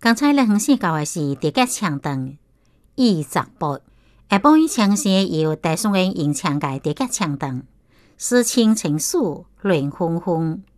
刚才咧，黄先教的是地格枪灯20步，下晡伊枪声由大宋人用枪界地格枪灯，诗情情愫乱纷纷。